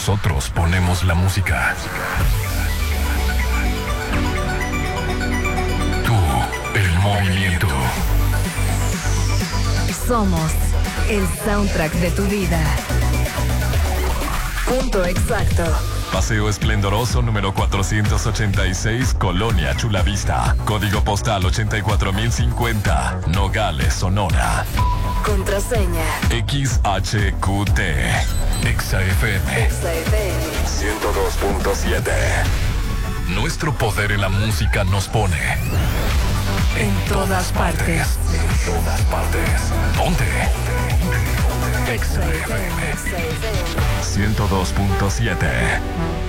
Nosotros ponemos la música. Tú, el movimiento. Somos el soundtrack de tu vida. Punto exacto. Paseo Esplendoroso número 486, Colonia Chulavista. Código postal 84050, Nogales, Sonora. Contraseña XHQT. XFM 102.7. Nuestro poder en la música nos pone en todas partes. En todas partes. Ponte. XFM 102.7.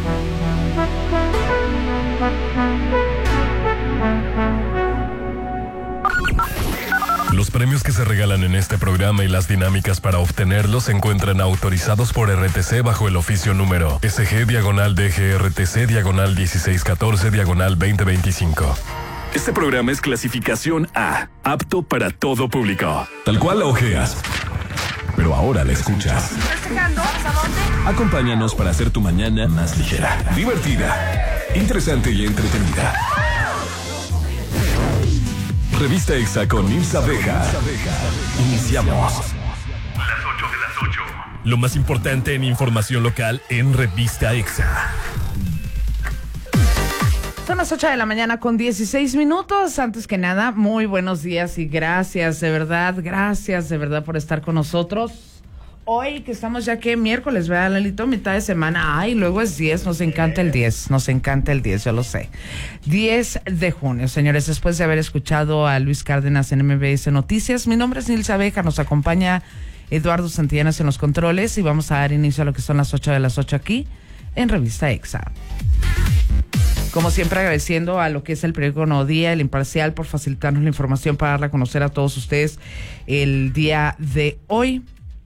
Los premios que se regalan en este programa y las dinámicas para obtenerlos se encuentran autorizados por RTC bajo el oficio número SG-DGRTC/1614/2025. Este programa es clasificación A, apto para todo público. Tal cual la ojeas, pero ahora la escuchas. Acompáñanos para hacer tu mañana más ligera, divertida, interesante y entretenida. Revista Exa con Nilsa Vega. Iniciamos. Las 8 de las 8. Lo más importante en información local en Revista Exa. Son las 8 de la mañana con 16 minutos. Antes que nada, muy buenos días y gracias de verdad por estar con nosotros. Hoy que estamos ya que miércoles, ¿verdad, Lalito? Mitad de semana. Ay, luego es 10, nos encanta el 10, yo lo sé. 10 de junio, señores, después de haber escuchado a Luis Cárdenas en MBS Noticias, mi nombre es Nilsa Vega, nos acompaña Eduardo Santillanes en los controles y vamos a dar inicio a lo que son las 8 de las 8 aquí en Revista Exa. Como siempre, agradeciendo a lo que es el periódico Nuevo Día, El Imparcial, por facilitarnos la información para darla a conocer a todos ustedes el día de hoy.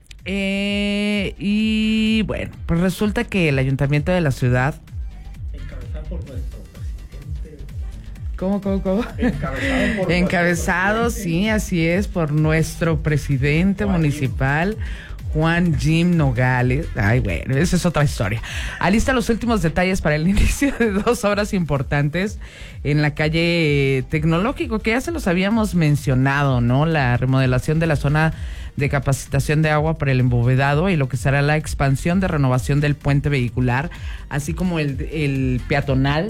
Y bueno, pues resulta que el ayuntamiento de la ciudad, encabezado por nuestro presidente. ¿Cómo? Encabezado, sí, así es, por nuestro presidente municipal, Juan Jim Nogales. Ay, bueno, esa es otra historia. Alista los últimos detalles para el inicio de 2 obras importantes en la calle Tecnológico, que ya se los habíamos mencionado, ¿no? La remodelación de la zona de capacitación de agua para el embovedado y lo que será la expansión de renovación del puente vehicular, así como el peatonal.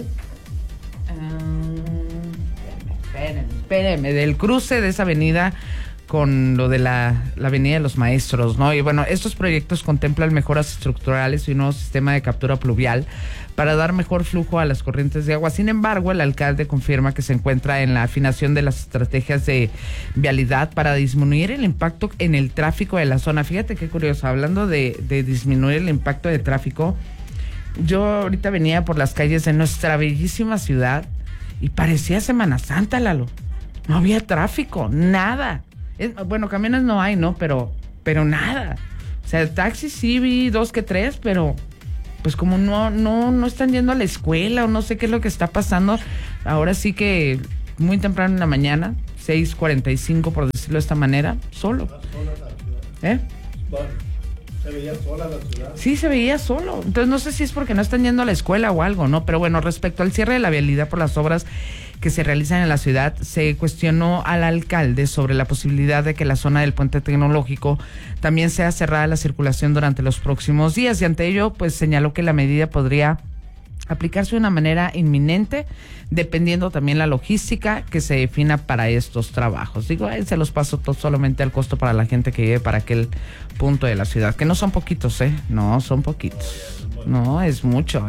Espérenme, del cruce de esa avenida con lo de la Avenida de los Maestros, ¿no? Y bueno, estos proyectos contemplan mejoras estructurales y un nuevo sistema de captura pluvial para dar mejor flujo a las corrientes de agua. Sin embargo, el alcalde confirma que se encuentra en la afinación de las estrategias de vialidad para disminuir el impacto en el tráfico de la zona. Fíjate qué curioso, hablando de disminuir el impacto de tráfico, yo ahorita venía por las calles de nuestra bellísima ciudad y parecía Semana Santa, Lalo. No había tráfico, nada. Bueno, camiones no hay, ¿no? Pero nada. O sea, taxis sí vi 2 que 3, pero pues como no están yendo a la escuela o no sé qué es lo que está pasando. Ahora sí que muy temprano en la mañana, 6:45 por decirlo de esta manera, solo. ¿Eh? Bueno, se veía sola la ciudad. Sí, se veía solo. Entonces no sé si es porque no están yendo a la escuela o algo, ¿no? Pero bueno, respecto al cierre de la vialidad por las obras que se realizan en la ciudad, se cuestionó al alcalde sobre la posibilidad de que la zona del puente tecnológico también sea cerrada a la circulación durante los próximos días, y ante ello pues señaló que la medida podría aplicarse de una manera inminente, dependiendo también la logística que se defina para estos trabajos. Digo, se los paso solamente al costo para la gente que vive para aquel punto de la ciudad, que no son poquitos, no son poquitos, no, es mucho.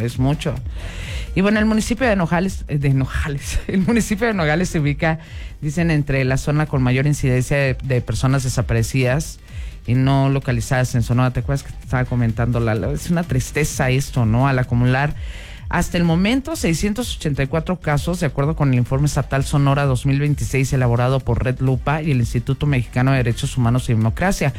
Y bueno, el municipio de Nogales, el municipio de Nogales se ubica, dicen, entre la zona con mayor incidencia de personas desaparecidas y no localizadas en Sonora. ¿Te acuerdas que te estaba comentando, Lalo? Es una tristeza esto, ¿no? Al acumular hasta el momento 684 casos, de acuerdo con el informe estatal Sonora 2026 elaborado por Red Lupa y el Instituto Mexicano de Derechos Humanos y Democracia.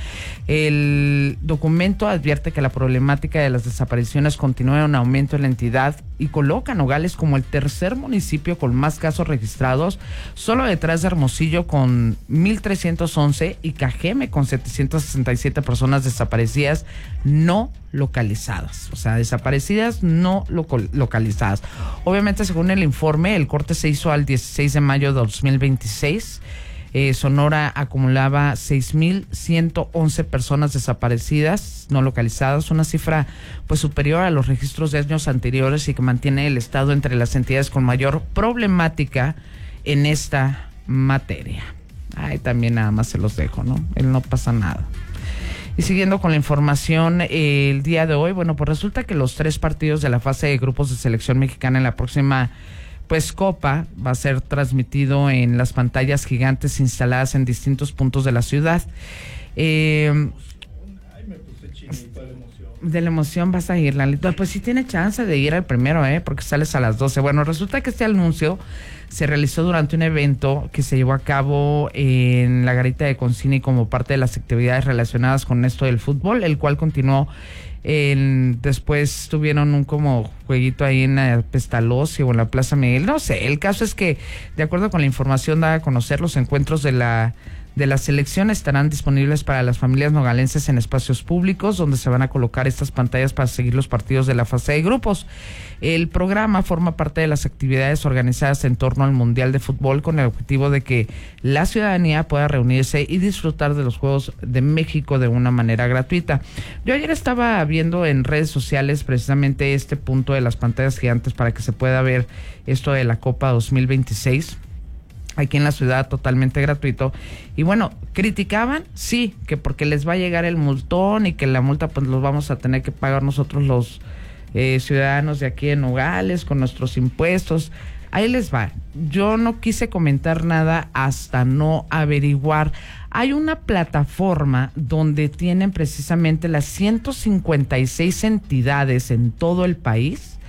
El documento advierte que la problemática de las desapariciones continúa en aumento en la entidad y coloca a Nogales como el tercer municipio con más casos registrados, solo detrás de Hermosillo con 1,311 y Cajeme con 767 personas desaparecidas no localizadas, o sea, desaparecidas no localizadas. Obviamente, según el informe, el corte se hizo al 16 de mayo de 2026. Sonora acumulaba 6,111 personas desaparecidas, no localizadas, una cifra pues superior a los registros de años anteriores y que mantiene el estado entre las entidades con mayor problemática en esta materia. Ay, también nada más se los dejo, ¿no? No pasa nada. Y siguiendo con la información, el día de hoy, bueno, pues resulta que los 3 partidos de la fase de grupos de selección mexicana en la próxima pues Copa va a ser transmitido en las pantallas gigantes instaladas en distintos puntos de la ciudad. Ay, me puse chinito de la emoción. De la emoción vas a ir, Lalito. Pues sí tiene chance de ir al primero, porque sales a las 12. Bueno, resulta que este anuncio se realizó durante un evento que se llevó a cabo en la Garita de Concini como parte de las actividades relacionadas con esto del fútbol, el cual continuó. Después tuvieron un como jueguito ahí en la Pestalozzi o en la Plaza Miguel, no sé, el caso es que de acuerdo con la información dada a conocer, los encuentros de la selección estarán disponibles para las familias nogalenses en espacios públicos donde se van a colocar estas pantallas para seguir los partidos de la fase de grupos. El programa forma parte de las actividades organizadas en torno al Mundial de Fútbol con el objetivo de que la ciudadanía pueda reunirse y disfrutar de los Juegos de México de una manera gratuita. Yo ayer estaba viendo en redes sociales precisamente este punto de las pantallas gigantes para que se pueda ver esto de la Copa 2026. Aquí en la ciudad, totalmente gratuito. Y bueno, criticaban, sí, que porque les va a llegar el multón y que la multa pues los vamos a tener que pagar nosotros los ciudadanos de aquí en Nogales con nuestros impuestos. Ahí les va. Yo no quise comentar nada hasta no averiguar. Hay una plataforma donde tienen precisamente las 156 entidades en todo el país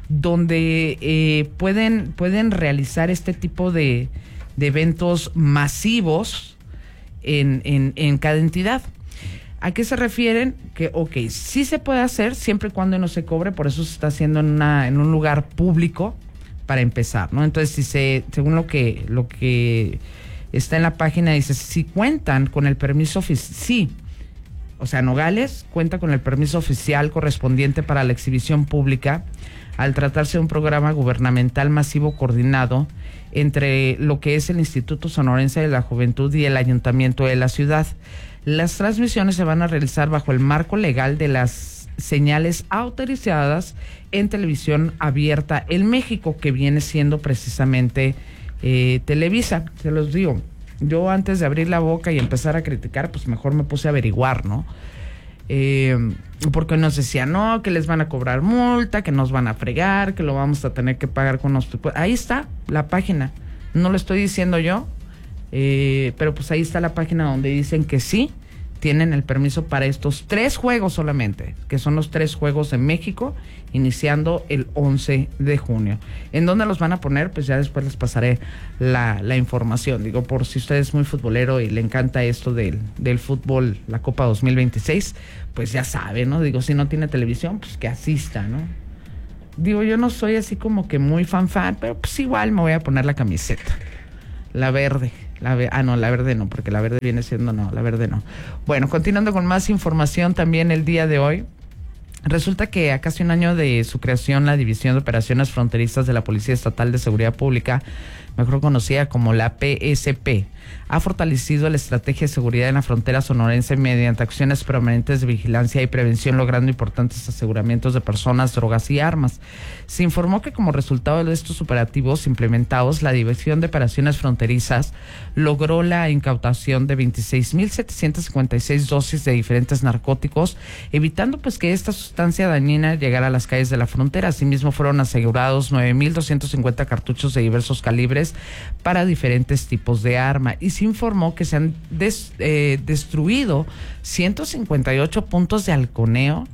donde pueden realizar este tipo de eventos masivos en cada entidad. ¿A qué se refieren? Que, sí se puede hacer siempre y cuando no se cobre, por eso se está haciendo en un lugar público para empezar, ¿no? Entonces, según lo que está en la página, dice, si cuentan con el permiso oficial, sí, o sea, Nogales cuenta con el permiso oficial correspondiente para la exhibición pública, al tratarse de un programa gubernamental masivo coordinado entre lo que es el Instituto Sonorense de la Juventud y el Ayuntamiento de la ciudad. Las transmisiones se van a realizar bajo el marco legal de las señales autorizadas en televisión abierta en México, que viene siendo precisamente Televisa. Se los digo, yo antes de abrir la boca y empezar a criticar, pues mejor me puse a averiguar, ¿no? Porque nos decían, no, que les van a cobrar multa, que nos van a fregar, que lo vamos a tener que pagar con nuestro... Ahí está la página, no lo estoy diciendo yo, pero pues ahí está la página donde dicen que sí, tienen el permiso para estos 3 juegos solamente, que son los 3 juegos en México, iniciando el 11 de junio. ¿En dónde los van a poner? Pues ya después les pasaré la información. Digo, por si usted es muy futbolero y le encanta esto del fútbol, la Copa 2026, pues ya sabe, ¿no? Digo, si no tiene televisión, pues que asista, ¿no? Digo, yo no soy así como que muy fan, pero pues igual me voy a poner la camiseta, la verde. La verde no, porque la verde viene siendo, la verde no. Bueno, continuando con más información también el día de hoy. Resulta que a casi un año de su creación, la División de Operaciones Fronterizas de la Policía Estatal de Seguridad Pública, mejor conocida como la PSP, ha fortalecido la estrategia de seguridad en la frontera sonorense mediante acciones permanentes de vigilancia y prevención, logrando importantes aseguramientos de personas, drogas y armas. Se informó que como resultado de estos operativos implementados, la División de Operaciones Fronterizas logró la incautación de 26,756 dosis de diferentes narcóticos, evitando pues que esta sustancia dañina llegara a las calles de la frontera. Asimismo, fueron asegurados 9,250 cartuchos de diversos calibres para diferentes tipos de arma, y se informó que se han destruido 158 puntos de halconeo,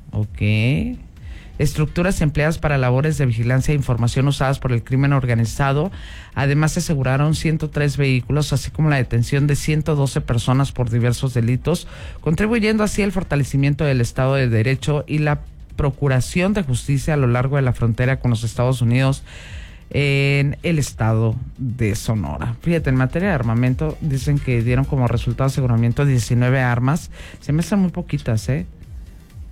estructuras empleadas para labores de vigilancia e información usadas por el crimen organizado. Además, se aseguraron 103 vehículos, así como la detención de 112 personas por diversos delitos, contribuyendo así al fortalecimiento del Estado de Derecho y la procuración de justicia a lo largo de la frontera con los Estados Unidos en el estado de Sonora. Fíjate, en materia de armamento, dicen que dieron como resultado de aseguramiento 19 armas. Se me hacen muy poquitas,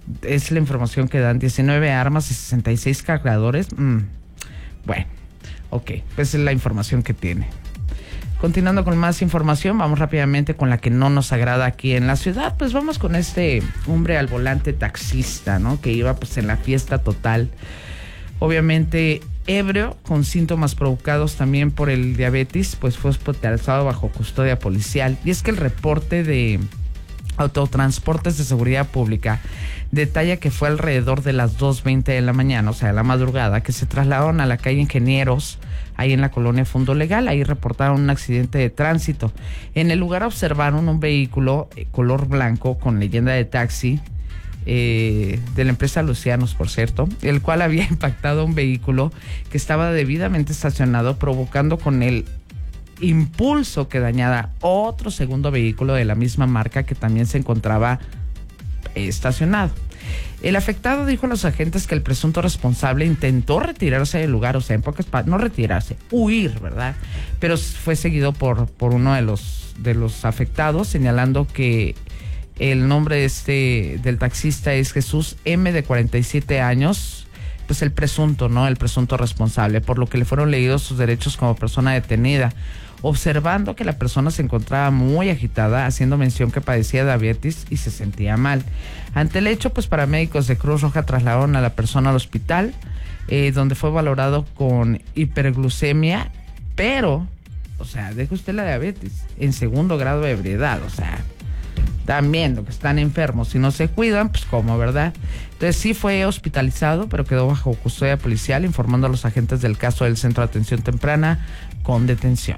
es la información que dan, 19 armas y 66 cargadores. Bueno, ok, pues es la información que tiene. Continuando con más información, vamos rápidamente con la que no nos agrada aquí en la ciudad. Pues vamos con este hombre al volante taxista, ¿no? Que iba pues en la fiesta total. Obviamente ebrio, con síntomas provocados también por el diabetes, pues fue hospitalizado bajo custodia policial. Y es que el reporte de Autotransportes de Seguridad Pública detalla que fue alrededor de las 2:20 de la mañana, o sea, de la madrugada, que se trasladaron a la calle Ingenieros, ahí en la colonia Fondo Legal. Ahí reportaron un accidente de tránsito. En el lugar observaron un vehículo color blanco con leyenda de taxi, de la empresa Lucianos, por cierto, el cual había impactado a un vehículo que estaba debidamente estacionado, provocando con el impulso que dañara otro segundo vehículo de la misma marca que también se encontraba estacionado. El afectado dijo a los agentes que el presunto responsable intentó retirarse del lugar, o sea, en pocas palabras, no retirarse, huir, ¿verdad? Pero fue seguido por uno de los afectados, señalando que el nombre del taxista es Jesús M, de 47 años, pues el presunto, ¿no? El presunto responsable, por lo que le fueron leídos sus derechos como persona detenida, observando que la persona se encontraba muy agitada, haciendo mención que padecía diabetes y se sentía mal. Ante el hecho, pues paramédicos de Cruz Roja trasladaron a la persona al hospital, donde fue valorado con hiperglucemia, pero, o sea, deje usted la diabetes, en 2º grado de ebriedad, o sea, también lo que están enfermos, si no se cuidan, pues cómo, ¿verdad? Entonces sí fue hospitalizado, pero quedó bajo custodia policial, informando a los agentes del caso del Centro de Atención Temprana con detención.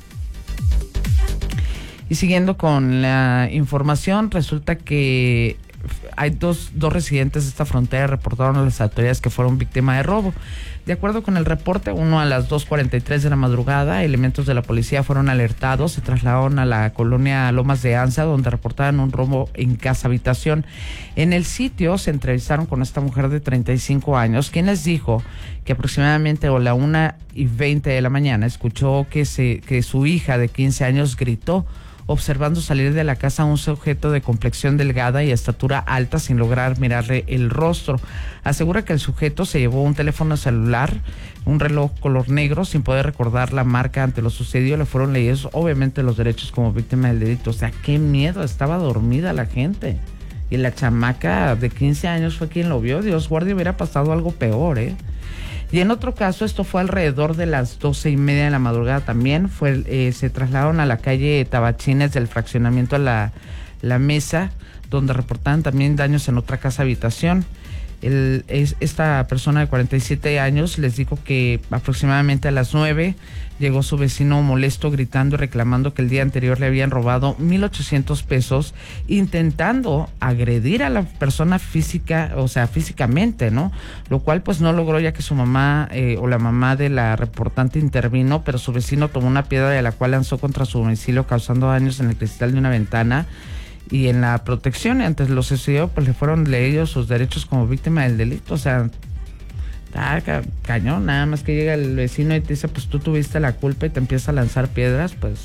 Y siguiendo con la información, resulta que hay dos residentes de esta frontera reportaron a las autoridades que fueron víctimas de robo. De acuerdo con el reporte, uno a las 2:43 de la madrugada, elementos de la policía fueron alertados, se trasladaron a la colonia Lomas de Anza, donde reportaban un robo en casa habitación. En el sitio se entrevistaron con esta mujer de 35 años, quien les dijo que aproximadamente a la 1:20 de la mañana escuchó que su hija de 15 años gritó, observando salir de la casa a un sujeto de complexión delgada y estatura alta sin lograr mirarle el rostro. Asegura que el sujeto se llevó un teléfono celular, un reloj color negro, sin poder recordar la marca. Ante lo sucedido le fueron leídos obviamente los derechos como víctima del delito. O sea, qué miedo, estaba dormida la gente. Y la chamaca de 15 años fue quien lo vio. Dios guarde, hubiera pasado algo peor, ¿eh? Y en otro caso, esto fue alrededor de las 12:30 de la madrugada también, se trasladaron a la calle Tabachines del fraccionamiento a la Mesa, donde reportaban también daños en otra casa habitación. Esta persona de 47 años les dijo que aproximadamente a las 9 llegó su vecino molesto, gritando y reclamando que el día anterior le habían robado 1,800 pesos, intentando agredir a la persona físicamente, ¿no? Lo cual pues no logró, ya que su mamá o la mamá de la reportante intervino, pero su vecino tomó una piedra de la cual lanzó contra su domicilio, causando daños en el cristal de una ventana y en la protección. Antes de lo sucedido, pues le fueron leídos sus derechos como víctima del delito. O sea, cañón, nada más que llega el vecino y te dice, pues tú tuviste la culpa, y te empieza a lanzar piedras, pues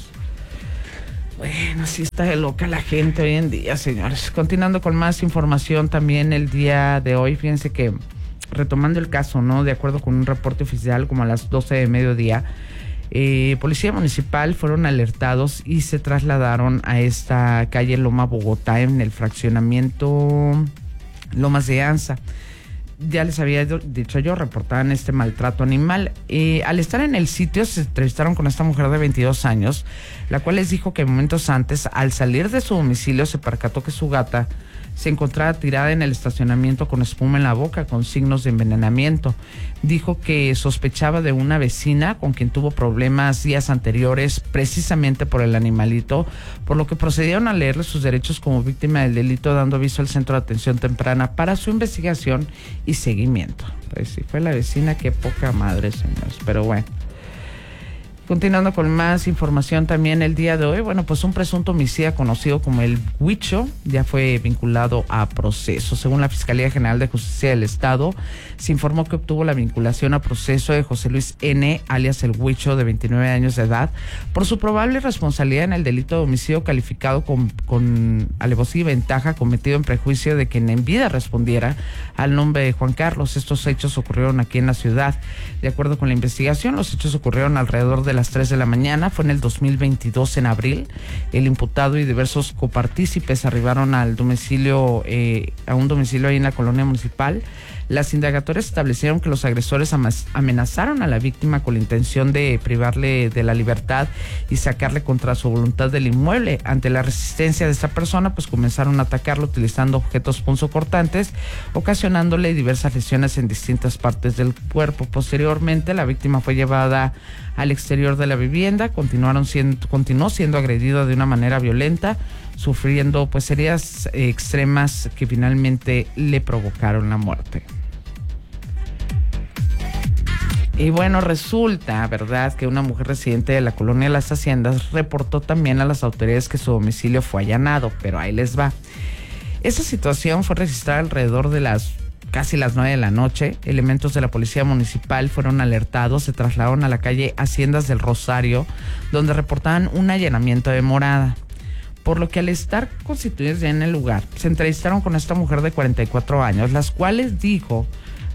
bueno, así está de loca la gente hoy en día, señores. Continuando con más información también el día de hoy, fíjense que retomando el caso, ¿no? De acuerdo con un reporte oficial, como a las 12 de mediodía, Policía Municipal fueron alertados y se trasladaron a esta calle Loma Bogotá, en el fraccionamiento Lomas de Anza. Ya les había dicho yo, reportaban este maltrato animal. Al estar en el sitio se entrevistaron con esta mujer de 22 años, la cual les dijo que momentos antes, al salir de su domicilio, se percató que su gata se encontraba tirada en el estacionamiento con espuma en la boca, con signos de envenenamiento. Dijo que sospechaba de una vecina con quien tuvo problemas días anteriores, precisamente por el animalito, por lo que procedieron a leerle sus derechos como víctima del delito, dando aviso al Centro de Atención Temprana para su investigación y seguimiento. Pues sí, fue la vecina, qué poca madre, señores, pero bueno. Continuando con más información también el día de hoy, bueno, pues un presunto homicida conocido como el Huicho ya fue vinculado a proceso. Según la Fiscalía General de Justicia del Estado, se informó que obtuvo la vinculación a proceso de José Luis N., alias el Huicho, de 29 años de edad, por su probable responsabilidad en el delito de homicidio calificado con alevosía y ventaja cometido en prejuicio de quien en vida respondiera al nombre de Juan Carlos. Estos hechos ocurrieron aquí en la ciudad. De acuerdo con la investigación, los hechos ocurrieron alrededor de las 3 de la mañana, fue en el 2022, en abril. El imputado y diversos copartícipes arribaron al domicilio, a un domicilio ahí en la colonia municipal. Las indagatorias establecieron que los agresores amenazaron a la víctima con la intención de privarle de la libertad y sacarle contra su voluntad del inmueble. Ante la resistencia de esta persona, pues comenzaron a atacarlo utilizando objetos punzocortantes, ocasionándole diversas lesiones en distintas partes del cuerpo. Posteriormente, la víctima fue llevada al exterior de la vivienda, continuó siendo agredido de una manera violenta, sufriendo pues heridas extremas que finalmente le provocaron la muerte. Y bueno, resulta, ¿verdad?, que una mujer residente de la colonia Las Haciendas reportó también a las autoridades que su domicilio fue allanado, pero ahí les va. Esa situación fue registrada alrededor de casi las 9 de la noche. Elementos de la policía municipal fueron alertados, se trasladaron a la calle Haciendas del Rosario, donde reportaban un allanamiento de morada. Por lo que al estar constituidos ya en el lugar, se entrevistaron con esta mujer de 44 años, las cuales dijo,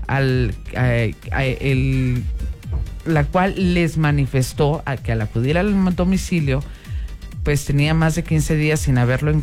la cual les manifestó a que al acudir al domicilio, pues tenía más de 15 días sin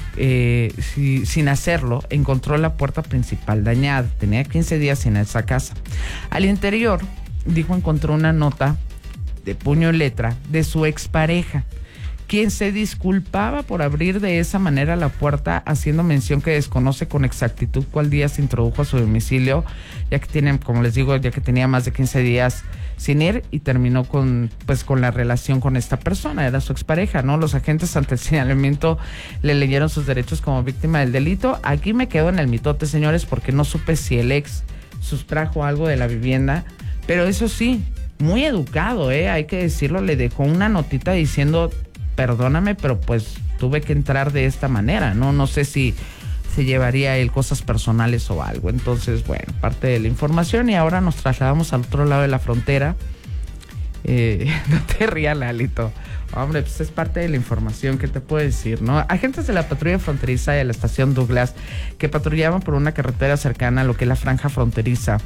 hacerlo, encontró la puerta principal dañada. Tenía 15 días en esa casa. Al interior, dijo, encontró una nota de puño y letra de su expareja, quien se disculpaba por abrir de esa manera la puerta, haciendo mención que desconoce con exactitud cuál día se introdujo a su domicilio, ya que tiene, como les digo, ya que tenía más de 15 días sin ir, y terminó con la relación con esta persona, era su expareja, ¿no? Los agentes, ante el señalamiento, le leyeron sus derechos como víctima del delito. Aquí me quedo en el mitote, señores, porque no supe si el ex sustrajo algo de la vivienda, pero eso sí, muy educado, hay que decirlo, le dejó una notita diciendo: perdóname, pero pues tuve que entrar de esta manera, ¿no? No sé si se llevaría él cosas personales o algo. Entonces, bueno, parte de la información, y ahora nos trasladamos al otro lado de la frontera. No te rías, Lalito. Hombre, pues es parte de la información, ¿qué te puedo decir, no? Agentes de la patrulla fronteriza de la estación Douglas, que patrullaban por una carretera cercana a lo que es la franja fronteriza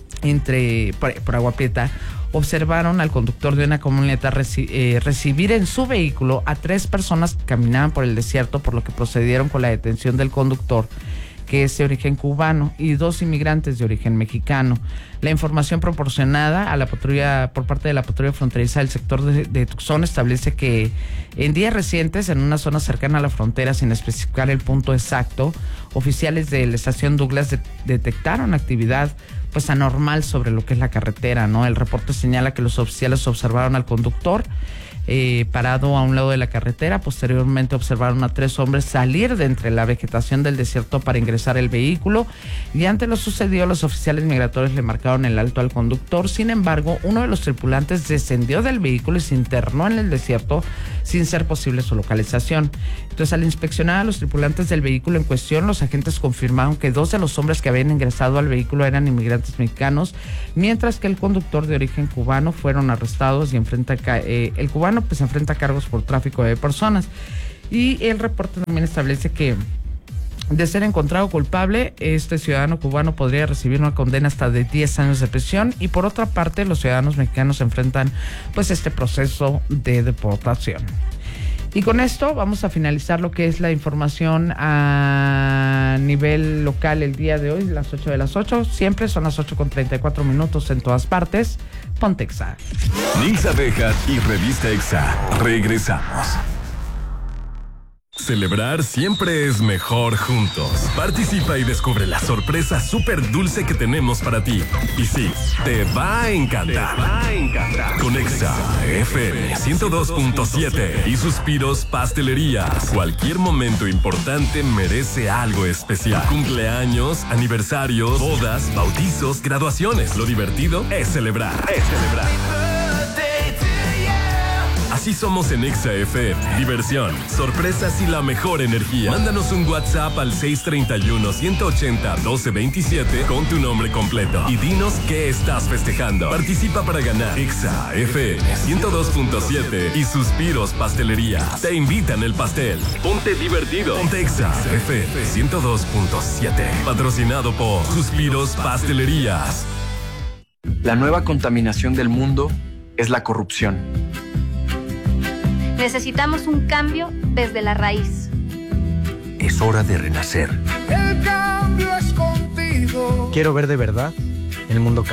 por Agua Prieta, observaron al conductor de una camioneta recibir en su vehículo a 3 personas que caminaban por el desierto, por lo que procedieron con la detención del conductor, que es de origen cubano, y 2 inmigrantes de origen mexicano. La información proporcionada a la patrulla por parte de la patrulla fronteriza del sector de Tucson establece que en días recientes, en una zona cercana a la frontera, sin especificar el punto exacto, oficiales de la estación Douglas detectaron actividad pues anormal sobre lo que es la carretera, ¿no? El reporte señala que los oficiales observaron al conductor parado a un lado de la carretera. Posteriormente observaron a 3 hombres salir de entre la vegetación del desierto para ingresar el vehículo, y ante lo sucedido, los oficiales migratorios le marcaron el alto al conductor. Sin embargo, uno de los tripulantes descendió del vehículo y se internó en el desierto sin ser posible su localización. Entonces, al inspeccionar a los tripulantes del vehículo en cuestión, los agentes confirmaron que 2 de los hombres que habían ingresado al vehículo eran inmigrantes mexicanos, mientras que el conductor de origen cubano fueron arrestados, y el cubano pues enfrenta cargos por tráfico de personas. Y el reporte también establece que, de ser encontrado culpable, este ciudadano cubano podría recibir una condena hasta de 10 años de prisión, y por otra parte, los ciudadanos mexicanos enfrentan pues este proceso de deportación. Y con esto vamos a finalizar lo que es la información a nivel local el día de hoy, las 8 de las 8. Siempre son las 8:34 en todas partes. Ponte Exa. Nilsa Abejas y Revista Exa. Regresamos. Celebrar siempre es mejor juntos. Participa y descubre la sorpresa súper dulce que tenemos para ti. Y sí, te va a encantar. Con Exa FM 102.7 y Suspiros Pastelerías. Cualquier momento importante merece algo especial. Cumpleaños, aniversarios, bodas, bautizos, graduaciones. Lo divertido es celebrar. Así somos en Exa FM. Diversión, sorpresas y la mejor energía. Mándanos un WhatsApp al 631-180-1227 con tu nombre completo y dinos qué estás festejando. Participa para ganar Exa FM 102.7 y Suspiros Pastelería. Te invitan el pastel. Ponte divertido. Ponte Exa FM 102.7. Patrocinado por Suspiros Pastelerías. La nueva contaminación del mundo es la corrupción. Necesitamos un cambio desde la raíz. Es hora de renacer. El cambio es contigo. Quiero ver de verdad el mundo cambiar.